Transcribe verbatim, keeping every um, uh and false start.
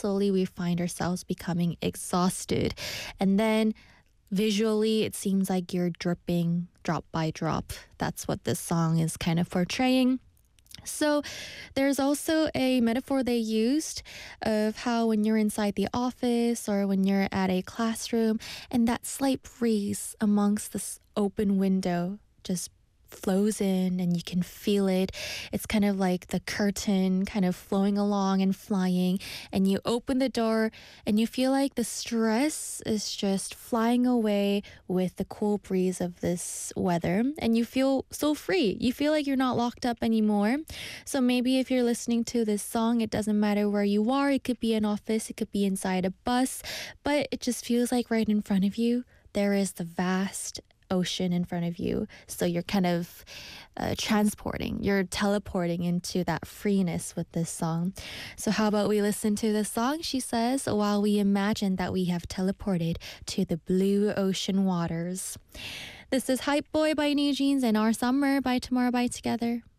slowly we find ourselves becoming exhausted. And then visually, it seems like you're dripping drop by drop. That's what this song is kind of portraying. So there's also a metaphor they used of how when you're inside the office or when you're at a classroom and that slight breeze amongst this open window just flows in and you can feel it. It's kind of like the curtain kind of flowing along and flying, and you open the door and you feel like the stress is just flying away with the cool breeze of this weather, and you feel so free. You feel like you're not locked up anymore. So maybe if you're listening to this song, it doesn't matter where you are. It could be an office, it could be inside a bus, but it just feels like right in front of you there is the vast ocean in front of you. So you're kind of uh, transporting, you're teleporting into that freeness with this song. So how about we listen to this song, she says, while we imagine that we have teleported to the blue ocean waters. This is Hype Boy by New Jeans and Our Summer by Tomorrow by Together.